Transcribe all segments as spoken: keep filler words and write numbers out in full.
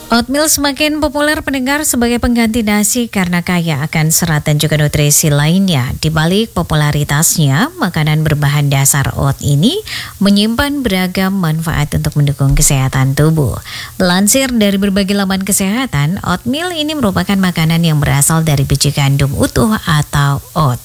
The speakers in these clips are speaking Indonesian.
Oatmeal semakin populer pendengar sebagai pengganti nasi karena kaya akan serat dan juga nutrisi lainnya. Di balik popularitasnya, makanan berbahan dasar oat ini menyimpan beragam manfaat untuk mendukung kesehatan tubuh. Melansir dari berbagai laman kesehatan, oatmeal ini merupakan makanan yang berasal dari biji gandum utuh atau oat.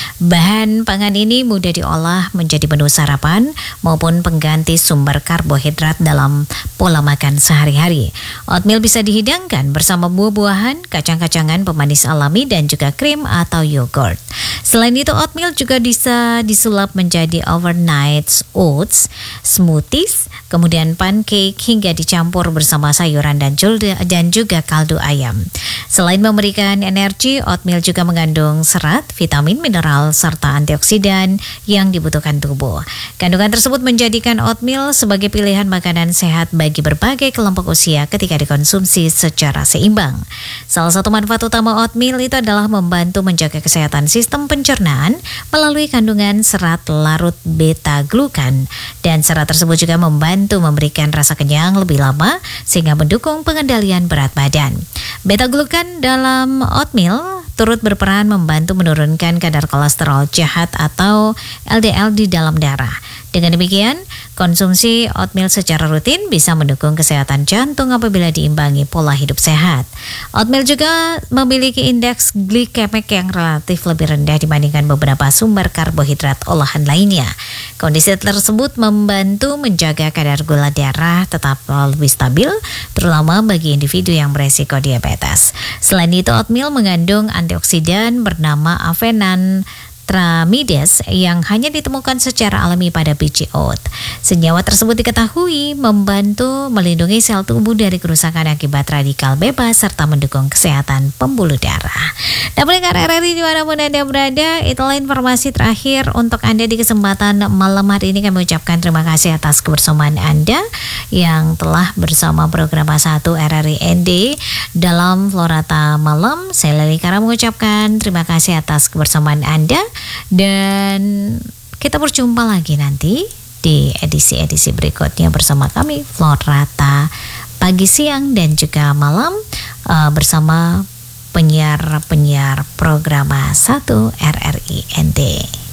Bahan pangan ini mudah diolah menjadi menu sarapan maupun pengganti sumber karbohidrat dalam pola makan sehari-hari. Oatmeal bisa dihidangkan bersama buah-buahan, kacang-kacangan pemanis alami dan juga krim atau yogurt. Selain itu, oatmeal juga bisa disulap menjadi overnight oats, smoothies, kemudian pancake hingga dicampur bersama sayuran dan juga kaldu ayam. Selain memberikan energi, oatmeal juga mengandung serat, vitamin, mineral, serta antioksidan yang dibutuhkan tubuh. Kandungan tersebut menjadikan oatmeal sebagai pilihan makanan sehat bagi berbagai kelompok usia ketika dikonsumsi secara seimbang. Salah satu manfaat utama oatmeal itu adalah membantu menjaga kesehatan sistem pencernaan melalui kandungan serat larut beta-glukan, dan serat tersebut juga membantu memberikan rasa kenyang lebih lama sehingga mendukung pengendalian berat badan. Beta-glukan dalam oatmeal turut berperan membantu menurunkan kadar kolesterol jahat atau L D L di dalam darah. Dengan demikian, konsumsi oatmeal secara rutin bisa mendukung kesehatan jantung apabila diimbangi pola hidup sehat. Oatmeal juga memiliki indeks glikemik yang relatif lebih rendah dibandingkan beberapa sumber karbohidrat olahan lainnya. Kondisi tersebut membantu menjaga kadar gula darah tetap lebih stabil, terutama bagi individu yang beresiko diabetes. Selain itu, oatmeal mengandung antioksidan bernama avenan tramides yang hanya ditemukan secara alami pada biji oat. Senyawa tersebut diketahui membantu melindungi sel tubuh dari kerusakan akibat radikal bebas serta mendukung kesehatan pembuluh darah. Nah, pendengar R R I dimanapun Anda berada, itulah informasi terakhir untuk Anda di kesempatan malam hari ini. Kami ucapkan terima kasih atas kebersamaan Anda yang telah bersama program satu R R I N D dalam Florata Malam. Saya Leli Kara mengucapkan terima kasih atas kebersamaan Anda. Dan kita berjumpa lagi nanti di edisi-edisi berikutnya bersama kami Florata pagi, siang dan juga malam uh, bersama penyiar-penyiar program satu R R I N D.